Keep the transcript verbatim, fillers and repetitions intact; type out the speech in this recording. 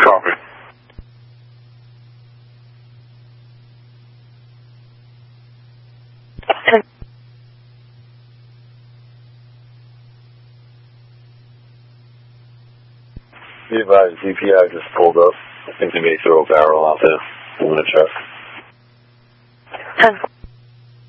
Copy. Be advised, D P I just pulled up. I think they may throw a barrel out there in the truck. ten